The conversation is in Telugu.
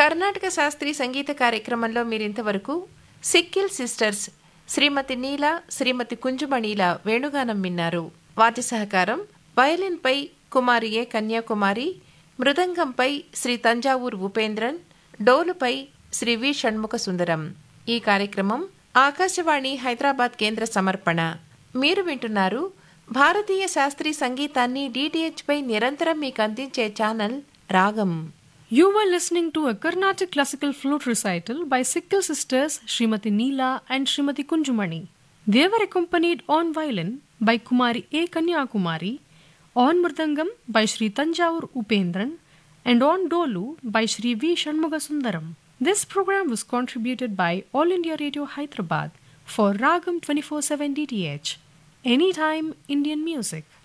కర్ణాటక శాస్త్రీయ సంగీత కార్యక్రమంలో మీరింతవరకు సిక్కిల్ సిస్టర్స్ శ్రీమతి నీల, శ్రీమతి కుంజుమణిల వేణుగానం విన్నారు. వాద్య సహకారం వయలిన్పై కుమారి ఏ కన్యాకుమారి, మృదంగంపై శ్రీ తంజావూర్ ఉపేంద్రన్, డోలుపై శ్రీ వి షణ్ముఖ సుందరం. ఈ కార్యక్రమం ఆకాశవాణి హైదరాబాద్ కేంద్ర సమర్పణ. మీరు వింటున్నారు భారతీయ శాస్త్రీయ సంగీతాన్ని DTH పై నిరంతరం మీకు అందించే ఛానల్ రాగం. You were listening to a Carnatic classical flute recital by Sikkal sisters Srimati Neela and Srimati Kunjumani. They were accompanied on violin by Kumari A. Kanyakumari, on mridangam by Sri Tanjavur Upendran, and on dolu by Sri V. Shanmuga Sundaram. This program was contributed by All India Radio Hyderabad for Ragam 24/7 DTH. Anytime Indian music.